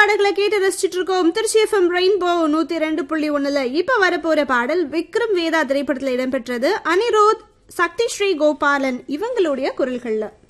பாடல்களை கேட்டு ரசிச்சுட்டு இருக்கோம். Trichy FM rainbow 102.1. இப்ப வரப்போற பாடல் விக்ரம் வேதா திரைப்படத்துல இடம்பெற்றது. அனிருத், சக்தி ஸ்ரீ கோபாலன் இவங்களுடைய குரல்கள்ல.